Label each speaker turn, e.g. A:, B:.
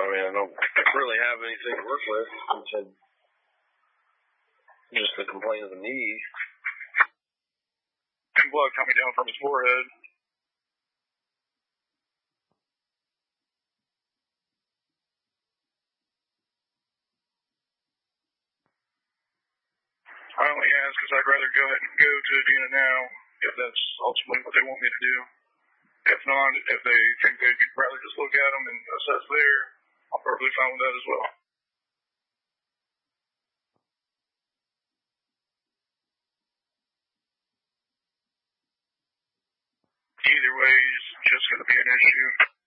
A: mean, I don't really have anything to work with. Just the complaint of the knee.
B: And blood coming down from his forehead. I only ask because I'd rather go to Adena now if that's ultimately what they want me to do. If not, if they think they'd rather just look at them and assess there, I'm perfectly fine with that as well. Either way is just going to be an issue.